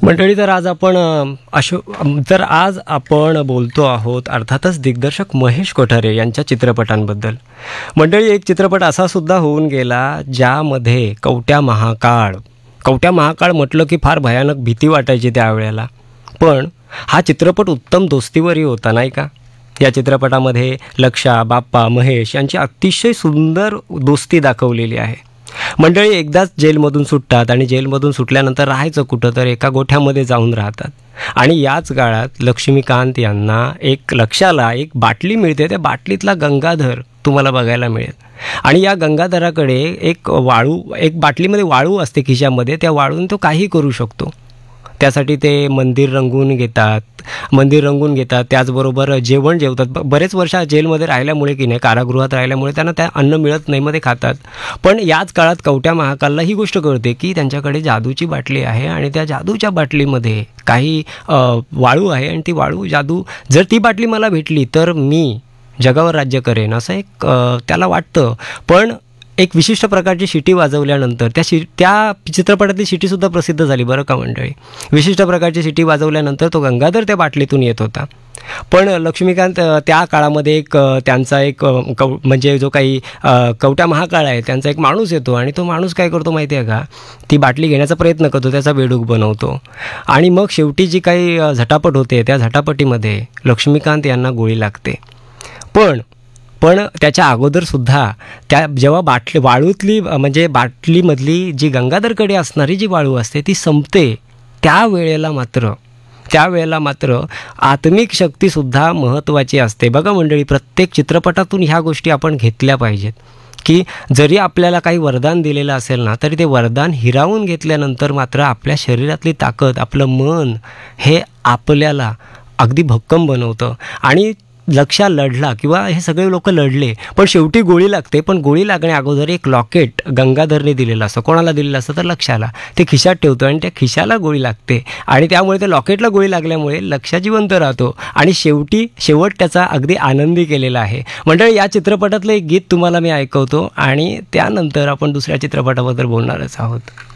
मंडळी, तर आज आपण बोलतो आहोत अर्थातच दिग्दर्शक महेश कोठारे यांच्या चित्रपटांबद्दल. मंडळी, एक चित्रपट असा सुद्धा होऊन गेला ज्यामध्ये कवट्या महाकाळ म्हटलं की फार भयानक भीती वाटायची त्यावेळेला. पण हा चित्रपट उत्तम दोस्तीवरही होता, नाही का? या चित्रपटामध्ये लक्षा, बाप्पा, महेश यांची अतिशय सुंदर दोस्ती दाखवलेली आहे. मंडळी एकदाच जेलमधून सुटतात आणि जेलमधून सुटल्यानंतर राहायचं कुठं, तर एका गोठ्यामध्ये जाऊन राहतात. आणि याच काळात लक्ष्मीकांत यांना लक्षाला एक बाटली मिळते. त्या बाटलीतला गंगाधर तुम्हाला बघायला मिळेल. आणि या गंगाधराकडे एक बाटलीमध्ये वाळू असते खिशामध्ये. त्या वाळून तो काही करू शकतो. त्यासाठी ते मंदिर रंगवून घेतात. त्याचबरोबर जेवण जेवतात. बरेच वर्ष जेलमध्ये राहिल्यामुळे की नाही, कारागृहात राहिल्यामुळे त्यांना त्या अन्न मिळत नाही, मध्ये खातात. पण याच काळात कवट्या महाकालला ही गोष्ट कळते की त्यांच्याकडे जादूची बाटली आहे आणि त्या जादूच्या बाटलीमध्ये काही वाळू आहे आणि ती वाळू जादू, जर ती बाटली मला भेटली तर मी जगावर राज्य करेन, असं एक त्याला वाटतं. पण एक विशिष्ट प्रकारची शिटी वाजवल्यानंतर त्या चित्रपटातली शिटीसुद्धा प्रसिद्ध झाली बरं का मंडळी. विशिष्ट प्रकारची शिटी वाजवल्यानंतर तो गंगाधर त्या बाटलीतून येत होता. पण लक्ष्मीकांत त्या काळामध्ये त्यांचा म्हणजे जो काही कवट्या महाकाळ आहे त्यांचा एक माणूस येतो आणि तो माणूस काय करतो माहिती आहे का, ती बाटली घेण्याचा प्रयत्न करतो, त्याचा बेडूक बनवतो. आणि मग शेवटी जी काही झटापट होते त्या झटापटीमध्ये लक्ष्मीकांत यांना गोळी लागते. पण त्याच्या अगोदरसुद्धा जेव्हा बाटलीमधली जी गंगाधरकडे असणारी जी वाळू असते ती संपते, त्यावेळेला मात्र आत्मिक शक्तीसुद्धा महत्त्वाची असते. बघा मंडळी, प्रत्येक चित्रपटातून ह्या गोष्टी आपण घेतल्या पाहिजेत की जरी आपल्याला काही वरदान दिलेलं असेल ना, तरी ते वरदान हिरावून घेतल्यानंतर मात्र आपल्या शरीरातली ताकद, आपलं मन हे आपल्याला अगदी भक्कम बनवतं. आणि लक्षा लढला किंवा हे सगळे लोक लढले, पण शेवटी गोळी लागते. पण गोळी लागण्या अगोदर एक लॉकेट गंगाधरने दिलेलं असतं. कोणाला दिलेलं असतं तर लक्षाला. ते खिशात ठेवतो आणि त्या खिशाला गोळी लागते आणि त्यामुळे त्या लॉकेटला गोळी लागल्यामुळे लक्षा जिवंत राहतो आणि शेवट त्याचा अगदी आनंदी केलेला आहे. मंडळी, या चित्रपटातलं एक गीत तुम्हाला मी ऐकवतो आणि त्यानंतर आपण दुसऱ्या चित्रपटाबद्दल बोलणारच आहोत.